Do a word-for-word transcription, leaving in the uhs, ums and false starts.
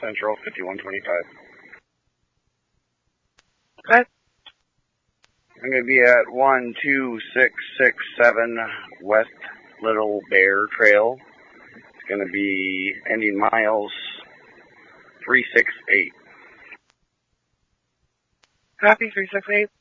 Central, fifty-one twenty-five. Okay. I'm going to be at one two six six seven West Little Bear Trail. It's going to be ending miles three six eight. Copy, three six eight.